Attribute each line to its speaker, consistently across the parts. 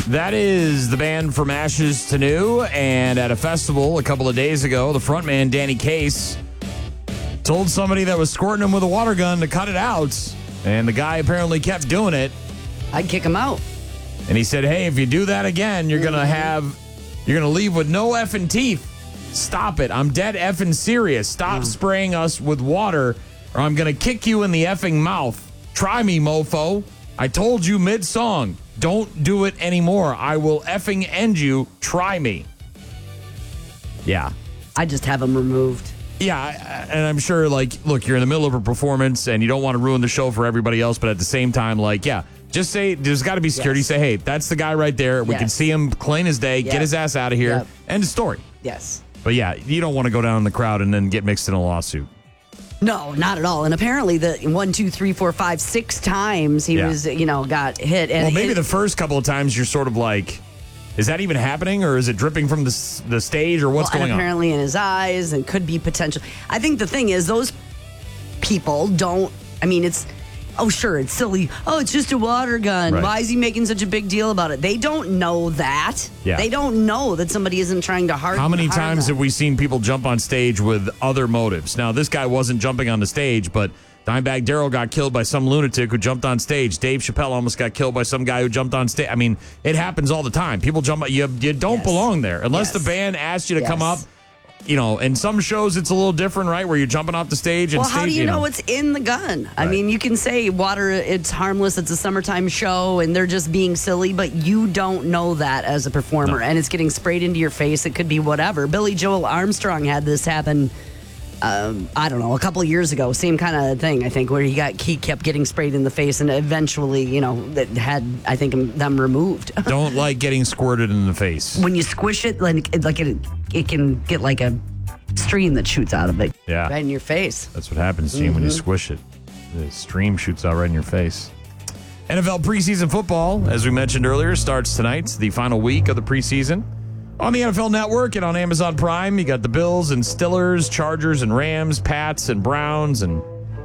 Speaker 1: That is the band From Ashes to New. And at a festival a couple of days ago, the frontman, Danny Case, told somebody that was squirting him with a water gun to cut it out. And the guy apparently kept doing it.
Speaker 2: I'd kick him out.
Speaker 1: And he said, hey, if you do that again, you're going to leave with no effing teeth. Stop it. I'm dead effing serious. Stop spraying us with water or I'm going to kick you in the effing mouth. Try me, mofo. I told you mid-song. Don't do it anymore. I will effing end you. Try me. Yeah.
Speaker 2: I just have him removed.
Speaker 1: Yeah, and I'm sure, like, look, you're in the middle of a performance and you don't want to ruin the show for everybody else, but at the same time, like, yeah, just say, there's got to be security. Yes. Say, hey, that's the guy right there. We can see him clean his day, get his ass out of here. End of story.
Speaker 2: Yes.
Speaker 1: But yeah, you don't want to go down in the crowd and then get mixed in a lawsuit.
Speaker 2: No, not at all. And apparently the 1, 2, 3, 4, 5, 6 times he was, got hit. And
Speaker 1: well, maybe the first couple of times you're sort of like, is that even happening or is it dripping from the stage or what's going on?
Speaker 2: Apparently in his eyes and could be potential. I think the thing is those people don't, it's, oh, sure, it's silly. Oh, it's just a water gun. Right. Why is he making such a big deal about it? They don't know that.
Speaker 1: Yeah.
Speaker 2: They don't know that somebody isn't trying to harm them.
Speaker 1: How many times have we seen people jump on stage with other motives? Now, this guy wasn't jumping on the stage, but Dimebag Darrell got killed by some lunatic who jumped on stage. Dave Chappelle almost got killed by some guy who jumped on stage. I mean, it happens all the time. People jump. You don't belong there unless the band asks you to come up. In some shows it's a little different, right? Where you're jumping off the stage. And
Speaker 2: how do you know what's in the gun? Right. I mean, you can say water, it's harmless, it's a summertime show, and they're just being silly, but you don't know that as a performer, and it's getting sprayed into your face. It could be whatever. Billy Joel Armstrong had this happen, I don't know, a couple of years ago. Same kind of thing, I think, where he kept getting sprayed in the face, and eventually, that had, I think, them removed.
Speaker 1: Don't like getting squirted in the face.
Speaker 2: When you squish it, it can get like a stream that shoots out of it right in your face.
Speaker 1: That's what happens to you when you squish it. The stream shoots out right in your face. NFL preseason football, as we mentioned earlier, starts tonight, the final week of the preseason. On the NFL Network and on Amazon Prime, you got the Bills and Steelers, Chargers and Rams, Pats and Browns, and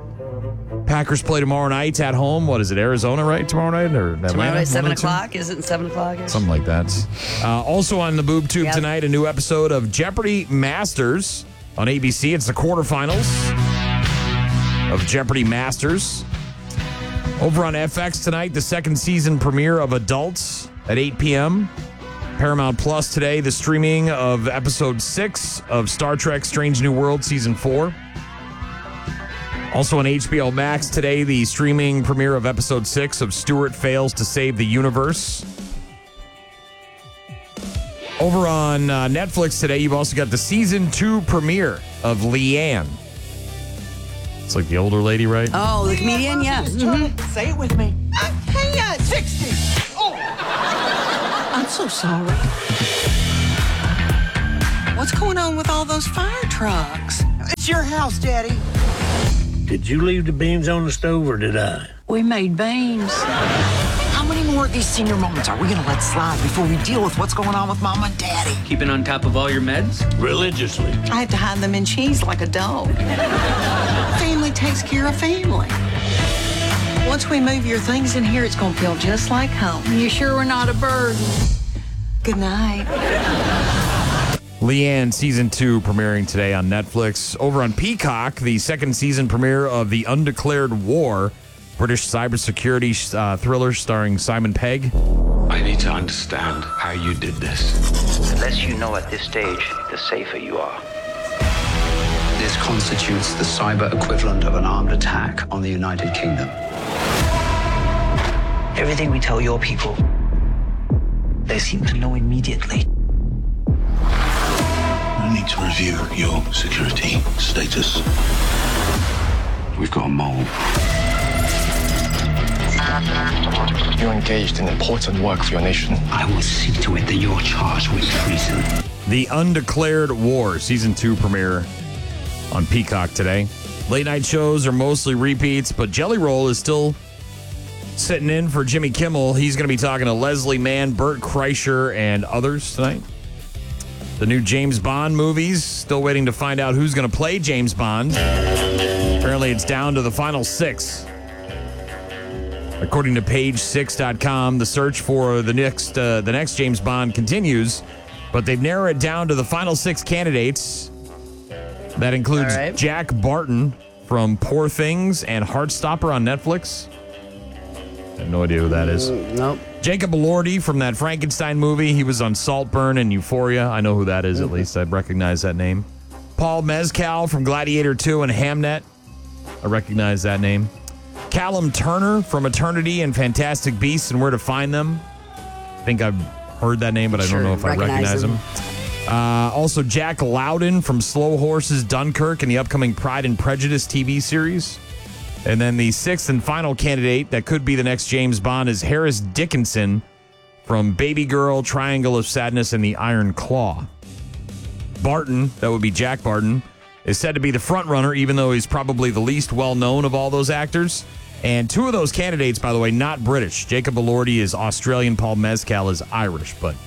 Speaker 1: Packers play tomorrow night at home. What is it, Arizona, right? Tomorrow night? Or Atlanta?
Speaker 2: Tomorrow night, 7 o'clock? Is it 7 o'clock?
Speaker 1: Something like that. Also on the Boob Tube tonight, a new episode of Jeopardy Masters on ABC. It's the quarterfinals of Jeopardy Masters. Over on FX tonight, the second season premiere of Adults at 8 p.m. Paramount Plus today, the streaming of episode 6 of Star Trek Strange New World Season 4. Also on HBO Max today, the streaming premiere of episode 6 of Stuart Fails to Save the Universe. Over on Netflix today, you've also got the season 2 premiere of Leanne. It's like the older lady, right?
Speaker 2: Oh, the comedian, yeah.
Speaker 3: Say it with me. Hang on, 60. Oh, I'm so sorry. What's going on with all those fire trucks? It's your house, Daddy.
Speaker 4: Did you leave the beans on the stove or did I?
Speaker 3: We made beans. How many more of these senior moments are we going to let slide before we deal with what's going on with Mama and Daddy?
Speaker 5: Keeping on top of all your meds?
Speaker 4: Religiously.
Speaker 3: I have to hide them in cheese like a dog. Family takes care of family. Once we move your things in here, it's going to feel just like home. You sure we're not a burden? Good night.
Speaker 1: Leanne Season 2 premiering today on Netflix. Over on Peacock, the second season premiere of The Undeclared War, British cybersecurity thriller starring Simon Pegg.
Speaker 6: I need to understand how you did this.
Speaker 7: The less you know at this stage, the safer you are.
Speaker 8: This constitutes the cyber equivalent of an armed attack on the United Kingdom.
Speaker 7: Everything we tell your people, they seem to know immediately.
Speaker 6: I need to review your security status. We've got a mole.
Speaker 9: You're engaged in important work for your nation.
Speaker 8: I will see to it that you're charged with treason.
Speaker 1: The Undeclared War, Season 2 premiere on Peacock today. Late night shows are mostly repeats, but Jelly Roll is still sitting in for Jimmy Kimmel. He's going to be talking to Leslie Mann, Bert Kreischer, and others tonight. The new James Bond movies, still waiting to find out who's going to play James Bond. Apparently it's down to the final 6. According to page6.com, the search for the next James Bond continues, but they've narrowed it down to the final 6 candidates. That includes Jack Barton from Poor Things and Heartstopper on Netflix. I have no idea who that is.
Speaker 2: Nope.
Speaker 1: Jacob Elordi from that Frankenstein movie. He was on Saltburn and Euphoria. I know who that is, at least. I recognize that name. Paul Mescal from Gladiator 2 and Hamnet. I recognize that name. Callum Turner from Eternity and Fantastic Beasts and Where to Find Them. I think I've heard that name, but I don't know if I recognize him. Also, Jack Loudon from Slow Horses, Dunkirk, and the upcoming Pride and Prejudice TV series. And then the 6th and final candidate that could be the next James Bond is Harris Dickinson from Baby Girl, Triangle of Sadness, and The Iron Claw. Barton, that would be Jack Barton, is said to be the front runner, even though he's probably the least well-known of all those actors. And 2 of those candidates, by the way, not British. Jacob Elordi is Australian, Paul Mescal is Irish, but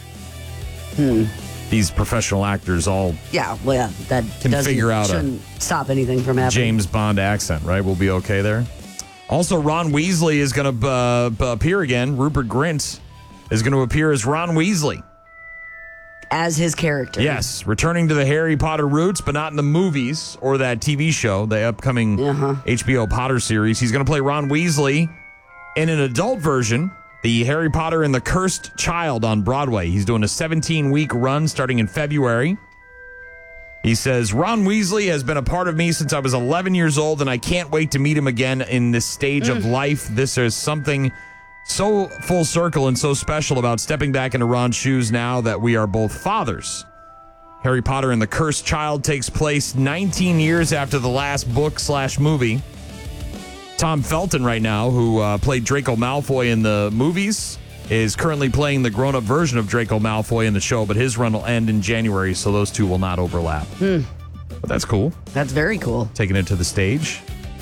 Speaker 1: these professional actors all
Speaker 2: that
Speaker 1: can figure out
Speaker 2: shouldn't stop anything from happening.
Speaker 1: James Bond accent, right? We'll be okay there. Also, Ron Weasley is going to appear again. Rupert Grint is going to appear as Ron Weasley.
Speaker 2: As his character.
Speaker 1: Yes, returning to the Harry Potter roots, but not in the movies or that TV show, the upcoming HBO Potter series. He's going to play Ron Weasley in an adult version, the Harry Potter and the Cursed Child on Broadway. He's doing a 17-week run starting in February. He says, Ron Weasley has been a part of me since I was 11 years old, and I can't wait to meet him again in this stage of life. This is something so full circle and so special about stepping back into Ron's shoes now that we are both fathers. Harry Potter and the Cursed Child takes place 19 years after the last book/movie. Tom Felton right now, who played Draco Malfoy in the movies, is currently playing the grown-up version of Draco Malfoy in the show, but his run will end in January, so those two will not overlap. But that's cool.
Speaker 2: That's very cool.
Speaker 1: Taking it to the stage.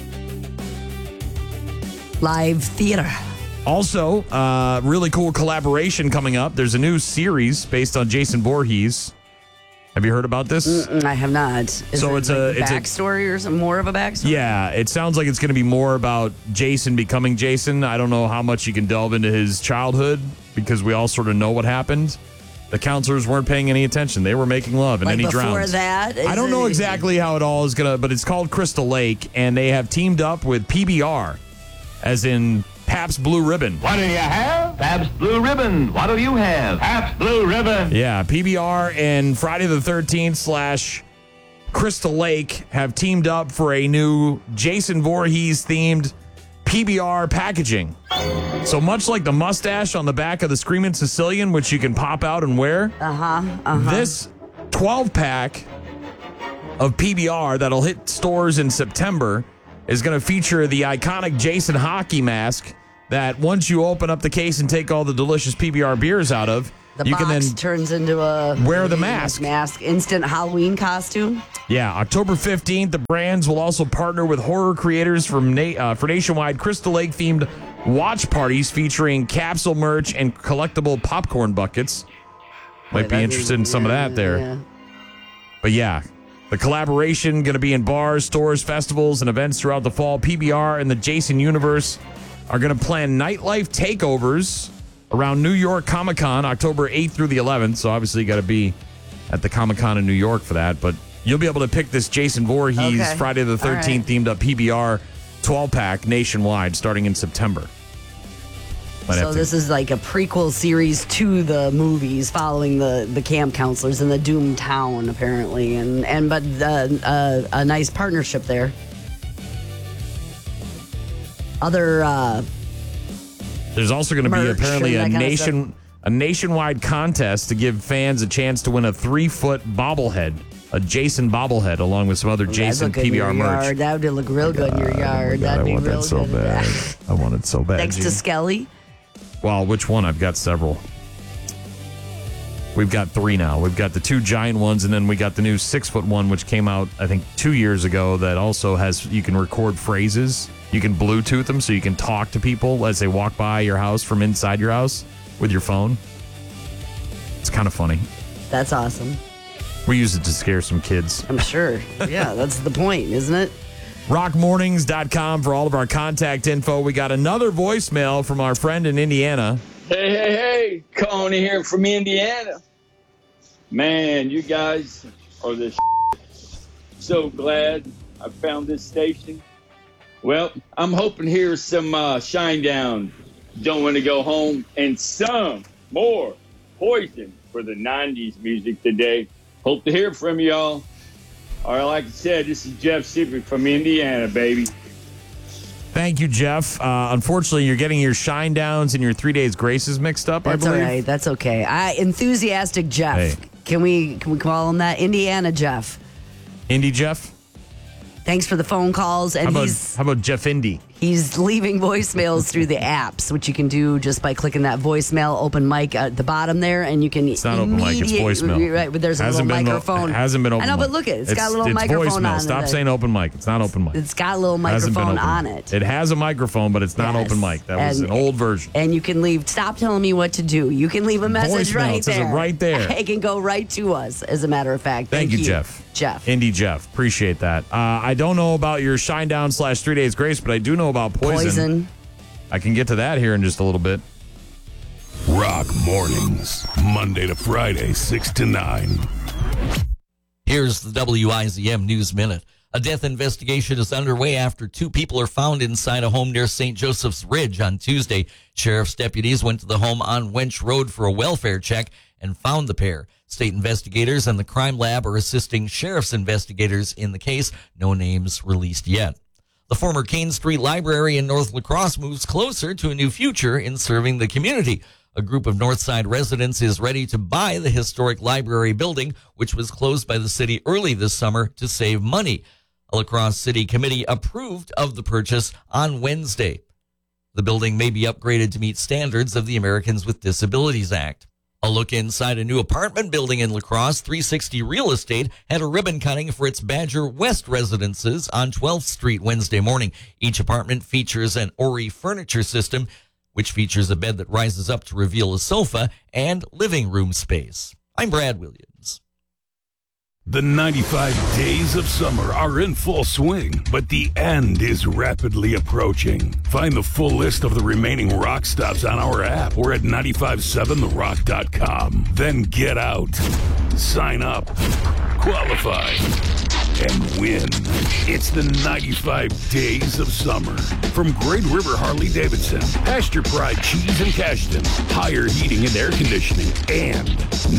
Speaker 2: Live theater.
Speaker 1: Also, really cool collaboration coming up. There's a new series based on Jason Voorhees. Have you heard about this?
Speaker 2: I have not. It's a backstory or some more of a backstory?
Speaker 1: Yeah, it sounds like it's going to be more about Jason becoming Jason. I don't know how much you can delve into his childhood because we all sort of know what happened. The counselors weren't paying any attention. They were making love and then he drowned.
Speaker 2: Before that?
Speaker 1: I don't know exactly how it all is going to, but it's called Crystal Lake, and they have teamed up with PBR, as in Pabst Blue Ribbon.
Speaker 10: What do you have? Pabst Blue Ribbon. What do you have? Pabst Blue Ribbon.
Speaker 1: Yeah, PBR and Friday the 13th / Crystal Lake have teamed up for a new Jason Voorhees themed PBR packaging. So much like the mustache on the back of the Screaming Sicilian, which you can pop out and wear, this 12-pack of PBR that'll hit stores in September is going to feature the iconic Jason hockey mask that once you open up the case and take all the delicious PBR beers out of,
Speaker 2: you can then
Speaker 1: turns
Speaker 2: into a
Speaker 1: wear the mask.
Speaker 2: Instant Halloween costume.
Speaker 1: Yeah, October 15th, the brands will also partner with horror creators for nationwide Crystal Lake themed watch parties featuring capsule merch and collectible popcorn buckets. Might be interested in some of that there.
Speaker 2: Yeah.
Speaker 1: But yeah, the collaboration going to be in bars, stores, festivals, and events throughout the fall. PBR and the Jason Universe are going to plan nightlife takeovers around New York Comic-Con, October 8th through the 11th. So obviously you got to be at the Comic-Con in New York for that. But you'll be able to pick this Jason Voorhees Friday the 13th themed up PBR 12-pack nationwide starting in September.
Speaker 2: So this is like a prequel series to the movies following the camp counselors in the doomed town, apparently, but a nice partnership there.
Speaker 1: There's also going to be apparently a nationwide contest to give fans a chance to win a 3-foot bobblehead, a Jason bobblehead, along with some other Jason PBR merch.
Speaker 2: That would look real good in your yard. That'd be real good.
Speaker 1: Bad. I want it so bad.
Speaker 2: Next to Skelly.
Speaker 1: Well, which one? I've got several. We've got 3 now. We've got the 2 giant ones, and then we got the new 6-foot one, which came out, I think, 2 years ago, that also you can record phrases. You can Bluetooth them so you can talk to people as they walk by your house from inside your house with your phone. It's kind of funny.
Speaker 2: That's awesome.
Speaker 1: We use it to scare some kids.
Speaker 2: I'm sure. Yeah, that's the point, isn't it?
Speaker 1: rockmornings.com for all of our contact info. We got another voicemail from our friend in Indiana.
Speaker 11: Hey, Coney here from Indiana. Man, you guys are the so glad I found this station. Well, I'm hoping here's some Shinedown, Don't Want to Go Home, and some more Poison for the 90s music today. Hope to hear from y'all. All right, like I said, this is Jeff Sibley from Indiana, baby.
Speaker 1: Thank you, Jeff. Unfortunately, you're getting your Shinedowns and your 3 Days Graces mixed up,
Speaker 2: That's
Speaker 1: I believe.
Speaker 2: all right. That's okay. Enthusiastic Jeff.
Speaker 1: Hey.
Speaker 2: Can we call him that? Indiana Jeff.
Speaker 1: Indy Jeff?
Speaker 2: Thanks for the phone calls. And
Speaker 1: How about Jeff Indy?
Speaker 2: He's leaving voicemails through the apps, which you can do just by clicking that voicemail open mic at the bottom there, and you can.
Speaker 1: It's not open mic; it's voicemail.
Speaker 2: Right, but there's a little microphone.
Speaker 1: It hasn't been open.
Speaker 2: I know,
Speaker 1: mic.
Speaker 2: but look, it's got a little microphone
Speaker 1: voicemail.
Speaker 2: on it.
Speaker 1: Stop saying open mic. It's not open mic.
Speaker 2: It's got a little microphone on it.
Speaker 1: It has a microphone, but it's not open mic. That was an old version.
Speaker 2: And you can leave. Stop telling me what to do. You can leave a message
Speaker 1: voicemail,
Speaker 2: right
Speaker 1: it says
Speaker 2: there.
Speaker 1: it right there.
Speaker 2: It can go right to us. As a matter of fact.
Speaker 1: Thank you, Jeff.
Speaker 2: Jeff.
Speaker 1: Indy Jeff. Appreciate that. I don't know about your Shinedown / 3 Days Grace, but I do know about Poison. I can get to that here in just a little bit.
Speaker 12: Rock Mornings, Monday to Friday, 6 to 9.
Speaker 13: Here's the WIZM News Minute. A death investigation is underway after 2 people are found inside a home near St. Joseph's Ridge on Tuesday. Sheriff's deputies went to the home on Wench Road for a welfare check and found the pair. State investigators and the crime lab are assisting sheriff's investigators in the case. No names released yet. The former Kane Street Library in North La Crosse moves closer to a new future in serving the community. A group of Northside residents is ready to buy the historic library building, which was closed by the city early this summer to save money. A La Crosse City Committee approved of the purchase on Wednesday. The building may be upgraded to meet standards of the Americans with Disabilities Act. A look inside a new apartment building in La Crosse, 360 Real Estate had a ribbon cutting for its Badger West residences on 12th Street Wednesday morning. Each apartment features an Ori furniture system, which features a bed that rises up to reveal a sofa and living room space. I'm Brad Williams.
Speaker 12: The 95 days of summer are in full swing, but the end is rapidly approaching. Find the full list of the remaining rock stops on our app or at 957therock.com. Then get out, sign up, qualify, and win. It's the 95 days of summer. From Great River Harley-Davidson, Pasture Pride Cheese and Cashton, Higher Heating and Air Conditioning, and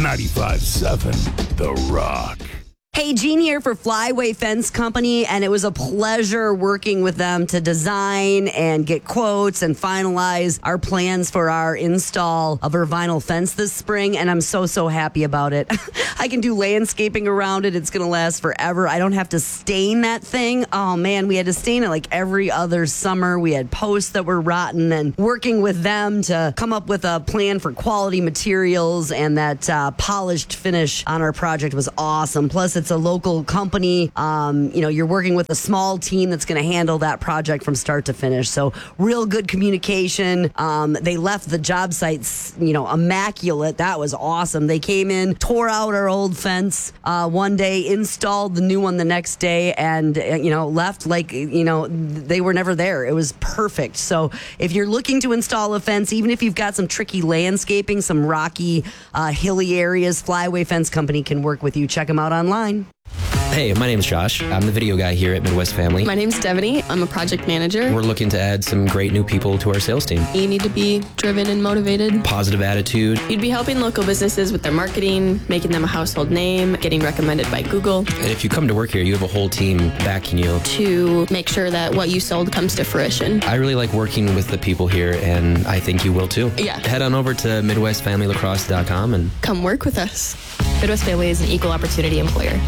Speaker 12: 95.7 The Rock.
Speaker 2: Hey, Jean here for Flyway Fence Company, and it was a pleasure working with them to design and get quotes and finalize our plans for our install of our vinyl fence this spring, and I'm so happy about it. I can do landscaping around it. It's going to last forever. I don't have to stain that thing. Oh, man, we had to stain it like every other summer. We had posts that were rotten, and working with them to come up with a plan for quality materials and that polished finish on our project was awesome. Plus, it's a local company. You're working with a small team that's going to handle that project from start to finish. So real good communication. They left the job sites, immaculate. That was awesome. They came in, tore out our old fence one day, installed the new one the next day, and, left like, they were never there. It was perfect. So if you're looking to install a fence, even if you've got some tricky landscaping, some rocky, hilly areas, Flyway Fence Company can work with you. Check them out online.
Speaker 14: Hey, my name's Josh. I'm the video guy here at Midwest Family.
Speaker 15: My name's Devaney. I'm a project manager.
Speaker 14: We're looking to add some great new people to our sales team.
Speaker 15: You need to be driven and motivated.
Speaker 14: Positive attitude.
Speaker 15: You'd be helping local businesses with their marketing, making them a household name, getting recommended by Google.
Speaker 14: And if you come to work here, you have a whole team backing you
Speaker 15: to make sure that what you sold comes to fruition.
Speaker 14: I really like working with the people here, and I think you will too.
Speaker 15: Yeah.
Speaker 14: Head on over to MidwestFamilyLacrosse.com and
Speaker 15: come work with us.
Speaker 16: Midwest Family is an equal opportunity employer.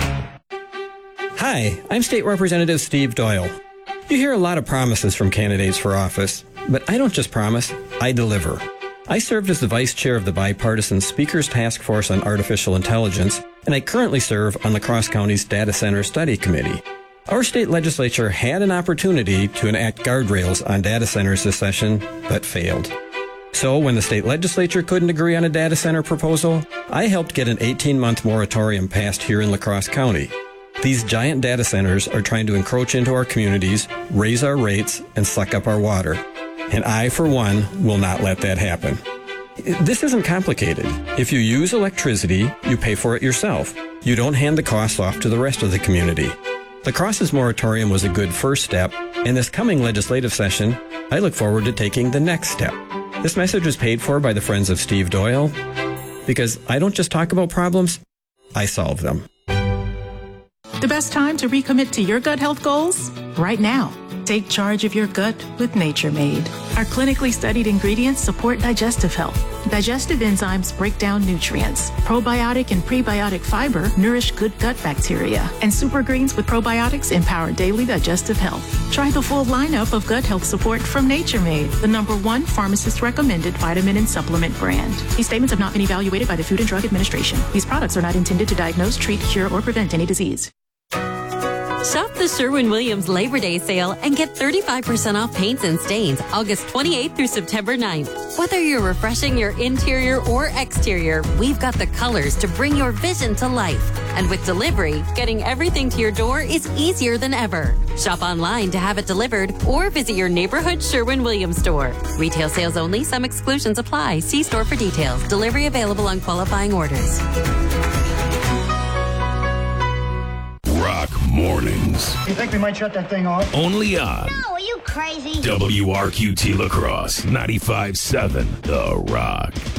Speaker 17: Hi, I'm State Representative Steve Doyle. You hear a lot of promises from candidates for office, but I don't just promise, I deliver. I served as the vice chair of the bipartisan Speaker's Task Force on Artificial Intelligence, and I currently serve on La Crosse County's Data Center Study Committee. Our state legislature had an opportunity to enact guardrails on data centers this session, but failed. So when the state legislature couldn't agree on a data center proposal, I helped get an 18-month moratorium passed here in La Crosse County. These giant data centers are trying to encroach into our communities, raise our rates, and suck up our water. And I, for one, will not let that happen. This isn't complicated. If you use electricity, you pay for it yourself. You don't hand the costs off to the rest of the community. The Crosses moratorium was a good first step, and this coming legislative session, I look forward to taking the next step. This message is paid for by the Friends of Steve Doyle, because I don't just talk about problems, I solve them.
Speaker 18: The best time to recommit to your gut health goals? Right now. Take charge of your gut with Nature Made. Our clinically studied ingredients support digestive health. Digestive enzymes break down nutrients. Probiotic and prebiotic fiber nourish good gut bacteria. And super greens with probiotics empower daily digestive health. Try the full lineup of gut health support from Nature Made, the #1 pharmacist-recommended vitamin and supplement brand. These statements have not been evaluated by the Food and Drug Administration. These products are not intended to diagnose, treat, cure, or prevent any disease.
Speaker 19: Shop the Sherwin-Williams Labor Day sale and get 35% off paints and stains August 28th through September 9th. Whether you're refreshing your interior or exterior, we've got the colors to bring your vision to life. And with delivery, getting everything to your door is easier than ever. Shop online to have it delivered or visit your neighborhood Sherwin-Williams store. Retail sales only. Some exclusions apply. See store for details. Delivery available on qualifying orders.
Speaker 12: Rock Mornings.
Speaker 20: You think we might shut that thing off?
Speaker 12: Only on.
Speaker 20: No, are you crazy?
Speaker 12: WRQT La Crosse, 95.7 The Rock.